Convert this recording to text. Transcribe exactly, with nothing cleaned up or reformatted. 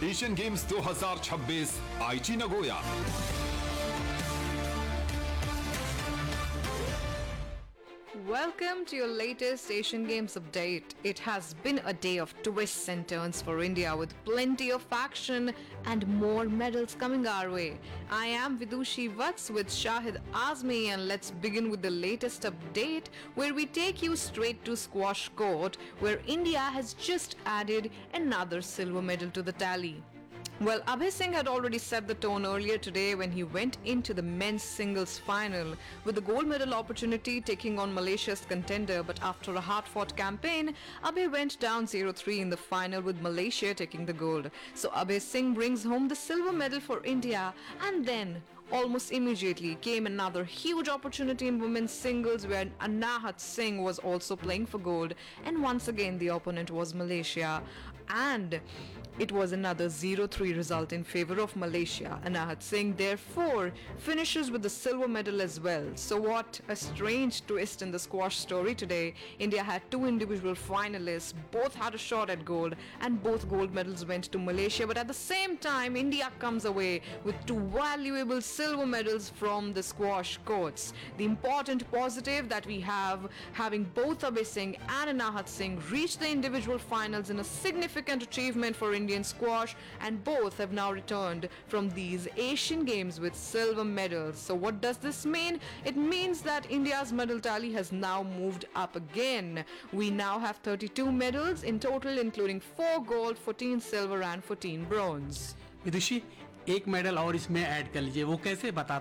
Asian games दो हज़ार छब्बीस आईची Nagoya. Welcome to your latest Asian Games update. It has been a day of twists and turns for India with plenty of action and more medals coming our way. I am Vidushi Vats with Shahid Azmi, and let's begin with the latest update where we take you straight to squash court where India has just added another silver medal to the tally. Well, Abhay Singh had already set the tone earlier today when he went into the men's singles final with the gold medal opportunity taking on Malaysia's contender, but after a hard-fought campaign, Abhay went down zero three in the final with Malaysia taking the gold. So Abhay Singh brings home the silver medal for India, and then almost immediately came another huge opportunity in women's singles where Anahat Singh was also playing for gold, and once again the opponent was Malaysia, and it was another zero three result in favor of Malaysia. Anahat Singh therefore finishes with the silver medal as well. So what a strange twist in the squash story today. India had two individual finalists, both had a shot at gold, and both gold medals went to Malaysia, but at the same time India comes away with two valuable silver medals from the squash courts. The important positive that we have, having both Abhay Singh and Anahat Singh reach the individual finals in a significant achievement for Indian squash, and both have now returned from these Asian Games with silver medals. So what does this mean? It means that India's medal tally has now moved up again. We now have thirty-two medals in total, including four gold, fourteen silver and fourteen bronze. विदुषी, एक medal और इसमें add कर लीजिए, वो कैसे बता